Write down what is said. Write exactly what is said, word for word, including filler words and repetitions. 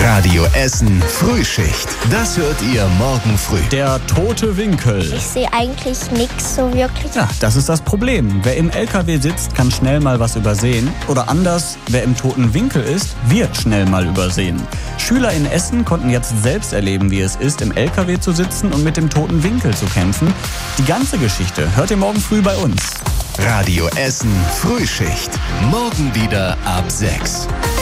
Radio Essen Frühschicht. Das hört ihr morgen früh. Der tote Winkel. Ich sehe eigentlich nichts so wirklich. Ja, das ist das Problem. Wer im L K W sitzt, kann schnell mal was übersehen. Oder anders, wer im toten Winkel ist, wird schnell mal übersehen. Schüler in Essen konnten jetzt selbst erleben, wie es ist, im L K W zu sitzen und mit dem toten Winkel zu kämpfen. Die ganze Geschichte hört ihr morgen früh bei uns. Radio Essen Frühschicht. Morgen wieder ab sechs.